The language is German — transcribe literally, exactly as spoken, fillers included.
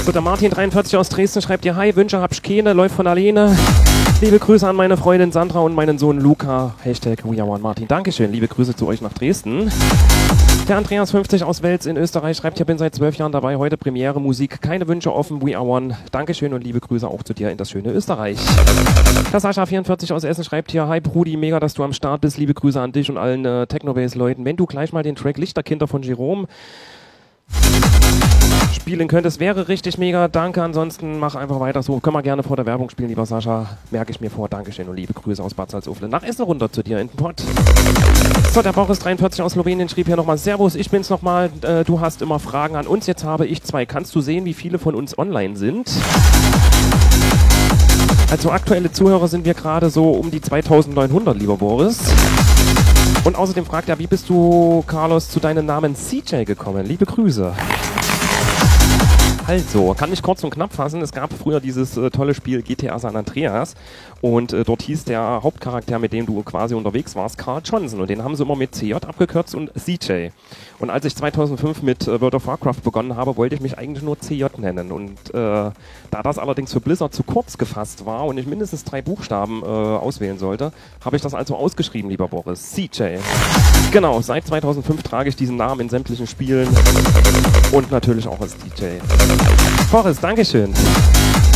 So, der Martin dreiundvierzig aus Dresden schreibt dir: Hi, Wünsche hab ich keine, läuft von alleine. Liebe Grüße an meine Freundin Sandra und meinen Sohn Luca. Hashtag We Are One Martin. Dankeschön, liebe Grüße zu euch nach Dresden. Der Andreas fünfzig aus Wels in Österreich schreibt: Ich bin seit zwölf Jahren dabei, heute Premiere Musik, keine Wünsche offen, We Are One. Dankeschön und liebe Grüße auch zu dir in das schöne Österreich. Der Sascha vierundvierzig aus Essen schreibt hier: Hi Brudi, mega, dass du am Start bist, liebe Grüße an dich und allen äh, Technobase-Leuten. Wenn du gleich mal den Track Lichterkinder von Jerome spielen könntest, wäre richtig mega. Danke, ansonsten mach einfach weiter so. Können wir gerne vor der Werbung spielen, lieber Sascha. Merke ich mir vor. Dankeschön und liebe Grüße aus Bad Salzuflen. Nach Essen runter zu dir in den Pott. So, der Boris dreiundvierzig aus Slowenien schrieb hier nochmal: Servus, ich bin's nochmal. Äh, du hast immer Fragen an uns. Jetzt habe ich zwei. Kannst du sehen, wie viele von uns online sind? Also aktuelle Zuhörer sind wir gerade so um die zweitausendneunhundert, lieber Boris. Und außerdem fragt er: Wie bist du, Carlos, zu deinem Namen C J gekommen? Liebe Grüße. Also, kann ich kurz und knapp fassen. Es gab früher dieses äh, tolle Spiel G T A San Andreas und äh, dort hieß der Hauptcharakter, mit dem du quasi unterwegs warst, Carl Johnson, und den haben sie immer mit C J abgekürzt und C J. Und als ich zweitausendfünf mit äh, World of Warcraft begonnen habe, wollte ich mich eigentlich nur C J nennen. Und äh, da das allerdings für Blizzard zu kurz gefasst war und ich mindestens drei Buchstaben äh, auswählen sollte, habe ich das also ausgeschrieben, lieber Boris. C J. Genau, seit zweitausendfünf trage ich diesen Namen in sämtlichen Spielen und natürlich auch als D J. Boris, Dankeschön.